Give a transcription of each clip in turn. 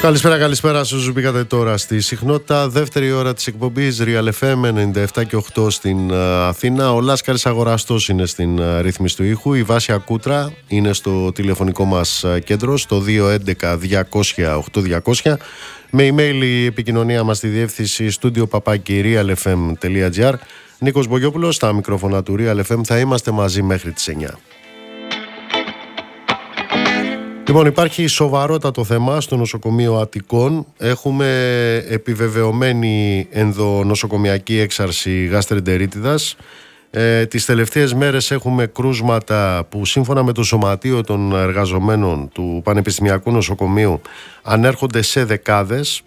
Καλησπέρα στους μπήκατε τώρα στη συχνότητα. Δεύτερη ώρα της εκπομπής Real FM 97 και 8 στην Αθήνα. Ο Λάσκαρης Αγοραστός είναι στην ρύθμιση του ήχου. Η Βάσια Κούτρα είναι στο τηλεφωνικό μας κέντρο στο 211-200-8200. Με email η επικοινωνία μας στη διεύθυνση studio@realfm.gr. Νίκος Μπογιόπουλος στα μικρόφωνα του Real FM. Θα είμαστε μαζί μέχρι τις 9. Λοιπόν, υπάρχει σοβαρότατο θέμα στο νοσοκομείο Αττικών. Έχουμε επιβεβαιωμένη ενδονοσοκομιακή έξαρση γαστρεντερίτιδας. Τις τελευταίες μέρες έχουμε κρούσματα που σύμφωνα με το Σωματείο των Εργαζομένων του Πανεπιστημιακού Νοσοκομείου ανέρχονται σε δεκάδες.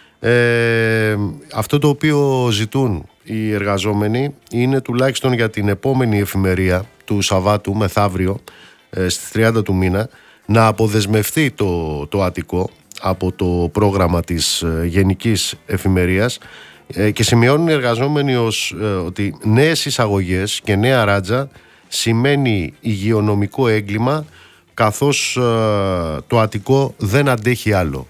Αυτό το οποίο ζητούν οι εργαζόμενοι είναι τουλάχιστον για την επόμενη εφημερία του Σαββάτου μεθαύριο στις 30 του μήνα να αποδεσμευτεί το Αττικό από το πρόγραμμα της Γενικής Εφημερίας και σημειώνουν οι εργαζόμενοι ότι νέες εισαγωγές και νέα ράτζα σημαίνει υγειονομικό έγκλημα, καθώς το Αττικό δεν αντέχει άλλο.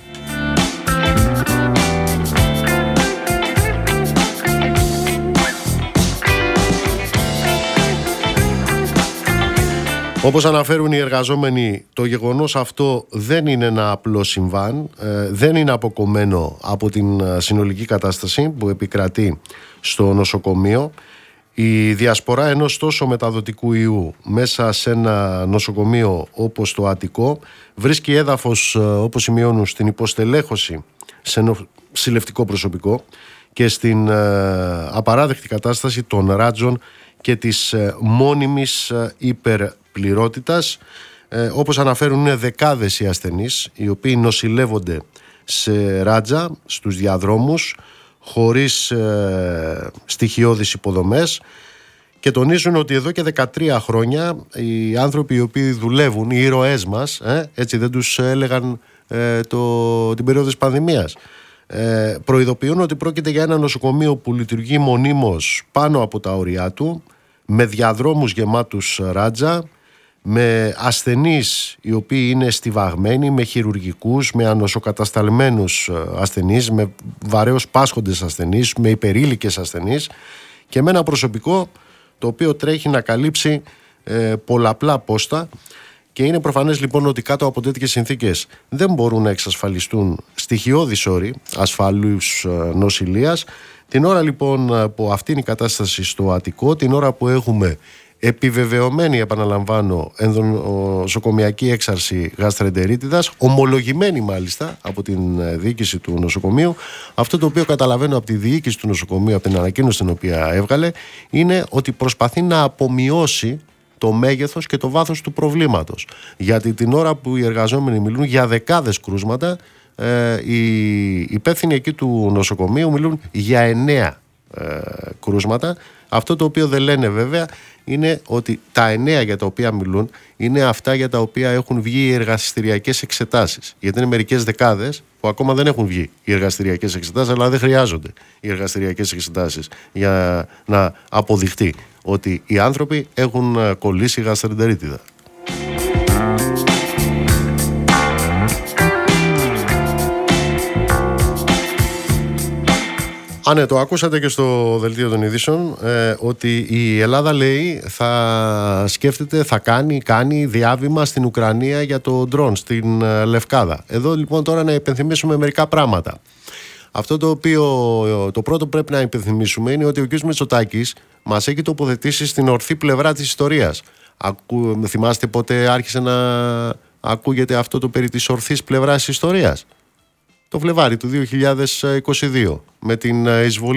Όπως αναφέρουν οι εργαζόμενοι, το γεγονός αυτό δεν είναι ένα απλό συμβάν, δεν είναι αποκομμένο από την συνολική κατάσταση που επικρατεί στο νοσοκομείο. Η διασπορά ενός τόσο μεταδοτικού ιού μέσα σε ένα νοσοκομείο όπως το Αττικό βρίσκει έδαφος, όπως σημειώνουν, στην υποστελέχωση σε νοσηλευτικό προσωπικό και στην απαράδεκτη κατάσταση των ράτζων και της μόνιμης υπερπληρότητας. Όπως αναφέρουν, είναι δεκάδες οι ασθενείς οι οποίοι νοσηλεύονται σε ράτζα στους διαδρόμους χωρίς στοιχειώδεις υποδομές και τονίζουν ότι εδώ και 13 χρόνια οι άνθρωποι οι οποίοι δουλεύουν, οι ήρωές μας, έτσι δεν τους έλεγαν την περίοδο της πανδημίας, προειδοποιούν ότι πρόκειται για ένα νοσοκομείο που λειτουργεί μονίμως πάνω από τα όρια του, με διαδρόμους γεμάτους ράτζα, με ασθενείς οι οποίοι είναι στιβαγμένοι, με χειρουργικούς, με ανοσοκατασταλμένους ασθενείς, με βαρέως πάσχοντες ασθενείς, με υπερήλικες ασθενείς και με ένα προσωπικό το οποίο τρέχει να καλύψει πολλαπλά πόστα. Και είναι προφανές λοιπόν ότι κάτω από τέτοιες συνθήκες δεν μπορούν να εξασφαλιστούν στοιχειώδεις όροι ασφαλούς νοσηλείας. Την ώρα λοιπόν που αυτή είναι η κατάσταση στο Αττικό, την ώρα που έχουμε επιβεβαιωμένη, επαναλαμβάνω, ενδονοσοκομιακή έξαρση γαστρεντερίτιδας, ομολογημένη μάλιστα από την διοίκηση του νοσοκομείου, αυτό το οποίο καταλαβαίνω από τη διοίκηση του νοσοκομείου, από την ανακοίνωση την οποία έβγαλε, είναι ότι προσπαθεί να απομειώσει το μέγεθος και το βάθος του προβλήματος. Γιατί την ώρα που οι εργαζόμενοι μιλούν για δεκάδες κρούσματα, οι υπεύθυνοι εκεί του νοσοκομείου μιλούν για 9 κρούσματα. Αυτό το οποίο δεν λένε βέβαια είναι ότι τα 9 για τα οποία μιλούν είναι αυτά για τα οποία έχουν βγει οι εργαστηριακές εξετάσεις. Γιατί είναι μερικές δεκάδες που ακόμα δεν έχουν βγει οι εργαστηριακές εξετάσεις, αλλά δεν χρειάζονται οι εργαστηριακές εξετάσεις για να αποδειχτεί ότι οι άνθρωποι έχουν κολλήσει γαστρεντερίτιδα. Ναι, το ακούσατε και στο δελτίο των ειδήσεων, ότι η Ελλάδα, λέει, θα σκέφτεται, θα κάνει διάβημα στην Ουκρανία για το ντρόν στην Λευκάδα. Εδώ λοιπόν τώρα να υπενθυμίσουμε μερικά πράγματα. Αυτό το οποίο το πρώτο πρέπει να υπενθυμίσουμε είναι ότι ο κ. Μητσοτάκης μας έχει τοποθετήσει στην ορθή πλευρά της ιστορίας. Θυμάστε πότε άρχισε να ακούγεται αυτό το περί της ορθής πλευράς της ιστορίας? Το Φλεβάρι του 2022 με την εισβολή